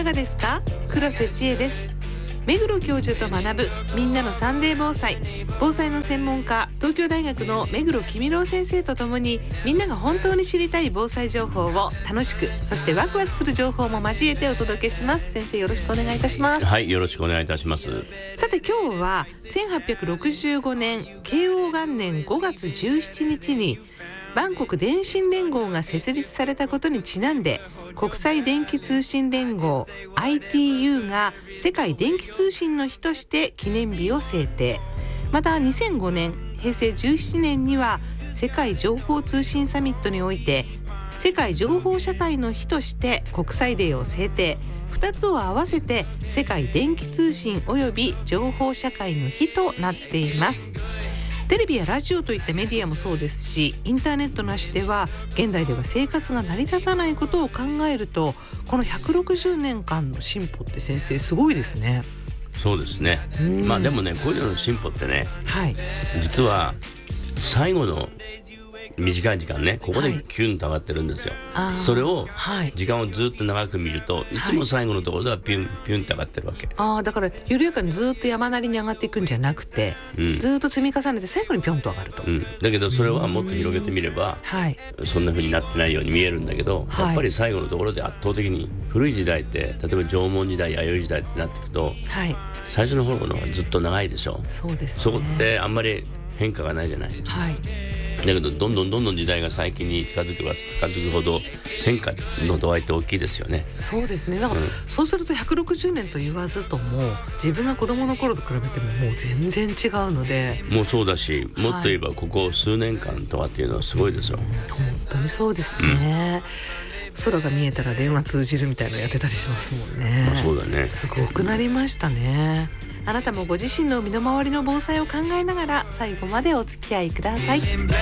かがですか？黒瀬千恵です。目黒教授と学ぶみんなのサンデー防災。防災の専門家、東京大学の目黒公郎先生とともに、みんなが本当に知りたい防災情報を楽しく、そしてワクワクする情報も交えてお届けします。先生、よろしくお願いいたします。 はい、よろしくお願いいたします。 さて、今日は1865年慶応元年5月17日にバンコク電信連合が設立されたことにちなんで、国際電気通信連合 ITU が世界電気通信の日として記念日を制定。また2005年平成17年には世界情報通信サミットにおいて世界情報社会の日として国際デーを制定。2つを合わせて世界電気通信および情報社会の日となっています。テレビやラジオといったメディアもそうですし、インターネットなしでは現代では生活が成り立たないことを考えると、この160年間の進歩って先生、すごいですね。 そうですね。まあでもね、こういうのの進歩ってね、 はい、 実は最後の短い時間ね、ここでキュンと上がってるんですよ。それを時間をずっと長く見ると、いつも最後のところではピュンピュンと上がってるわけ。 だから緩やかにずっと山なりに上がっていくんじゃなくて、ずっと積み重ねて最後にピョンと上がると、 だけどそれはもっと広げてみれば、そんな風になってないように見えるんだけど、やっぱり最後のところで圧倒的に古い時代って、例えば縄文時代弥生時代ってなっていくと、最初の方の方がずっと長いでしょ。 そうですね。 そこってあんまり変化がないじゃない。だけどどんどん時代が最近に近づけば近づくほど変化の度合いって大きいですよね。 そうですね。だから、そうすると160年と言わずとも、自分が子供の頃と比べてももう全然違うので、 もうそうだし、もっと言えばここ数年間とかっていうのはすごいですよ。 本当にそうですね。空が見えたら電話通じるみたいなのやってたりしますもんね。 そうだね。 すごくなりましたね。あなたもご自身の身の回りの防災を考えながら最後までお付き合いください。